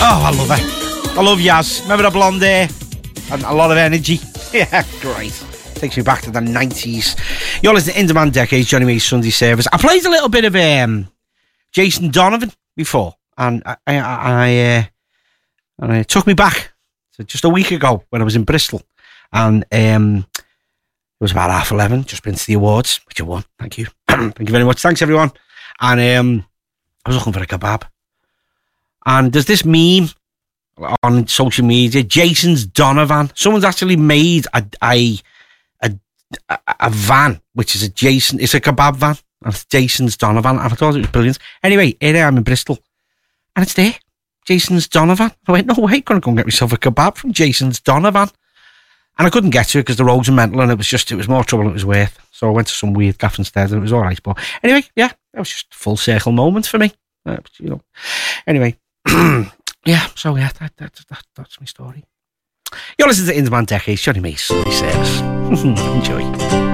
Oh, I love her. I love Yaz. Remember the blonde hair? And a lot of energy. Yeah, great. Takes me back to the 90s. You're listening to In Demand Decades, Johnny May's Sunday Service. I played a little bit of Jason Donovan before, and it took me back to just a week ago when I was in Bristol, and it was about 11:30. Just been to the awards, which I won. Thank you. Thank you very much. Thanks, everyone. And I was looking for a kebab, and there's this meme on social media, Jason's Donovan. Someone's actually made a van, which is it's a kebab van, and it's Jason's Donovan, and I thought it was brilliant. Anyway, here I am in Bristol, and it's there, Jason's Donovan. I went, no way, I'm going to go and get myself a kebab from Jason's Donovan. And I couldn't get to it because the roads are mental, and it was more trouble than it was worth. So I went to some weird gaff instead, and it was all right. But anyway, yeah, that was just a full circle moment for me. Anyway, yeah, so yeah, that's my story. You're listening to In Demand Decades, Johnny Mace, Sunday Service. Enjoy.